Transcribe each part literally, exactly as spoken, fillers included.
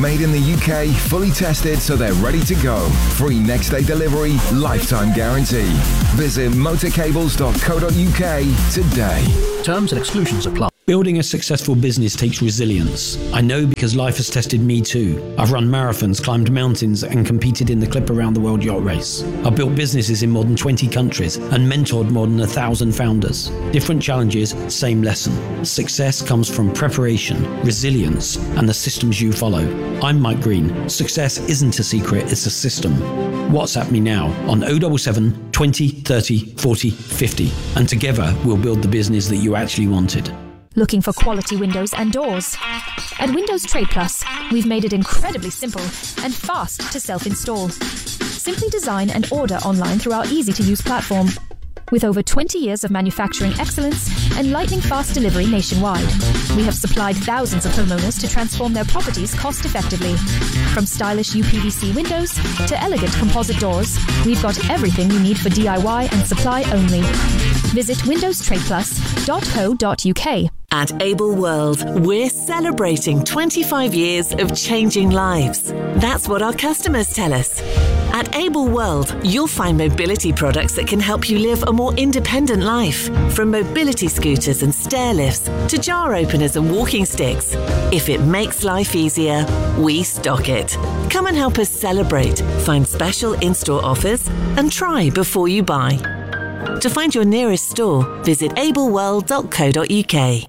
Made in the U K, fully tested so they're ready to go. Free next day delivery, lifetime guarantee. Visit motorcables dot co dot uk today. Terms and exclusions apply. Building a successful business takes resilience. I know because life has tested me too. I've run marathons, climbed mountains, and competed in the Clip Around the World Yacht Race. I've built businesses in more than twenty countries and mentored more than a thousand founders. Different challenges, same lesson. Success comes from preparation, resilience, and the systems you follow. I'm Mike Green. Success isn't a secret, it's a system. WhatsApp me now on oh seven seven, twenty, thirty, forty, fifty, and together we'll build the business that you actually wanted. Looking for quality windows and doors? At Windows Trade Plus, we've made it incredibly simple and fast to self-install. Simply design and order online through our easy-to-use platform. With over twenty years of manufacturing excellence and lightning-fast delivery nationwide, we have supplied thousands of homeowners to transform their properties cost-effectively. From stylish U P V C windows to elegant composite doors, we've got everything you need for D I Y and supply only. Visit windows trade plus dot co dot uk. At Able World, we're celebrating twenty-five years of changing lives. That's what our customers tell us. At Able World, you'll find mobility products that can help you live a more independent life. From mobility scooters and stair lifts to jar openers and walking sticks. If it makes life easier, we stock it. Come and help us celebrate, find special in-store offers, and try before you buy. To find your nearest store, visit able world dot co dot uk.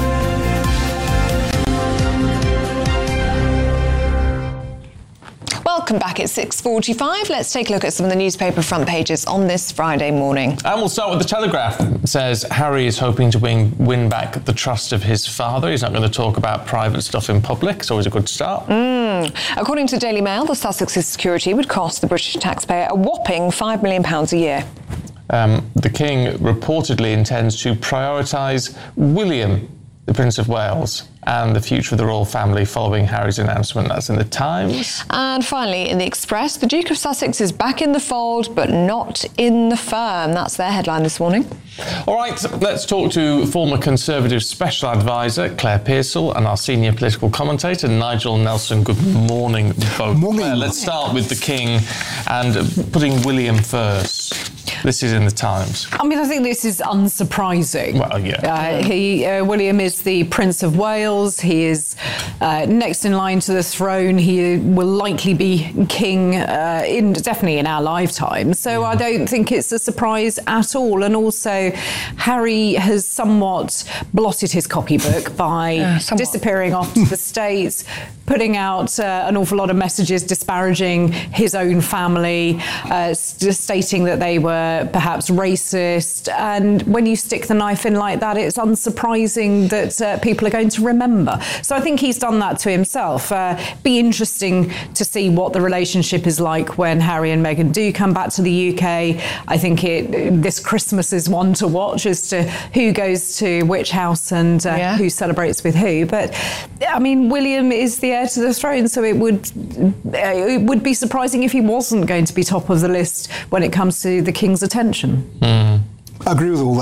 Welcome back at six forty-five. Let's take a look at some of the newspaper front pages on this Friday morning. And we'll start with the Telegraph. It says Harry is hoping to win, win back the trust of his father. He's not going to talk about private stuff in public. It's always a good start. Mm. According to the Daily Mail, the Sussex's security would cost the British taxpayer a whopping five million pounds a year. Um, the King reportedly intends to prioritise William, the Prince of Wales, and the future of the royal family following Harry's announcement. That's in the Times. And finally, in the Express, the Duke of Sussex is back in the fold, but not in the firm. That's their headline this morning. All right, let's talk to former Conservative Special Advisor Claire Pearsall and our senior political commentator Nigel Nelson. Good morning, both. Morning. Claire, let's start with the King and putting William first. This is in the Times. I mean, I think this is unsurprising. Well, yeah. Uh, he, uh, William is the Prince of Wales. He is uh, next in line to the throne. He will likely be king, uh, in definitely in our lifetime. So I don't think it's a surprise at all. And also, Harry has somewhat blotted his copybook by yeah, disappearing off to the States, putting out uh, an awful lot of messages disparaging his own family, uh, stating that they were perhaps racist. And when you stick the knife in like that, it's unsurprising that uh, people are going to remember. So I think he's done that to himself. Uh, be interesting to see what the relationship is like when Harry and Meghan do come back to the U K. I think it, this Christmas is one to watch as to who goes to which house and uh, yeah. who celebrates with who. But I mean, William is the heir to the throne, so it would uh, it would be surprising if he wasn't going to be top of the list when it comes to the King's attention. Mm. I agree with all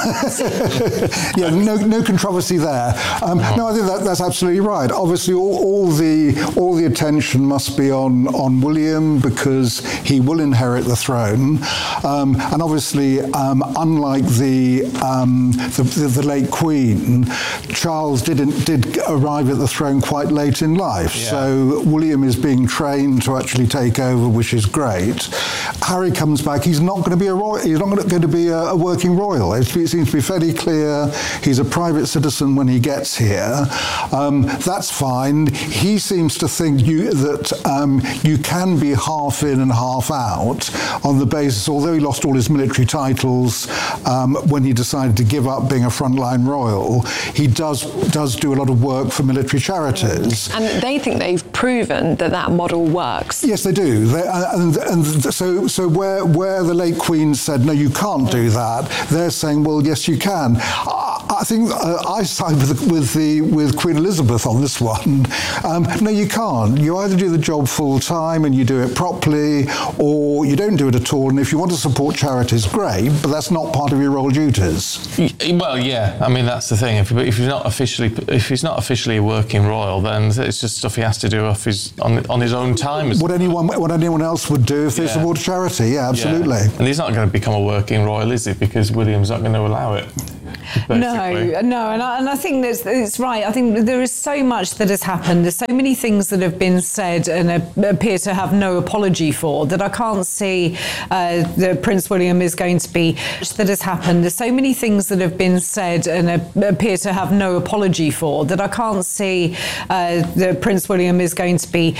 that. yeah, no, no controversy there. Um, no, I think that, that's absolutely right. Obviously, all, all the all the attention must be on on William because he will inherit the throne, um, and obviously, um, unlike the, um, the, the the late Queen, Charles didn't did arrive at the throne quite late in life. Yeah. So William is being trained to actually take over, which is great. Harry comes back. He's not going to be a royal. He's not going to be a, a working royal. It seems to be fairly clear he's a private citizen when he gets here. Um, that's fine. He seems to think you, that um, you can be half in and half out on the basis, although he lost all his military titles um, when he decided to give up being a frontline royal, he does does do a lot of work for military charities. And they think they've proven that that model works. Yes, they do. They, and, and so, so where where the late Queen said, no, you can't do that, they're saying, well, yes, you can. I, I think uh, I side with, with the with Queen Elizabeth on this one. Um, no, you can't. You either do the job full time and you do it properly, or you don't do it at all. And if you want to support charities, great, but that's not part of your royal duties. Well, yeah. I mean, that's the thing. If, if he's not officially if he's not officially a working royal, then it's just stuff he has to do off his on on his own time. What anyone what anyone else would do if they yeah. support a charity. Yeah, absolutely. Yeah. And he's not going to become a working royal, is he? Because William's not going to allow it. Basically. No, no, and I, and I think that's it's right. I think there is so much that has happened. There's so many things that have been said and uh, appear to have no apology for that I can't see uh, that Prince William is going to be. That has happened. There's so many things that have been said and uh, appear to have no apology for that I can't see uh, that Prince William is going to be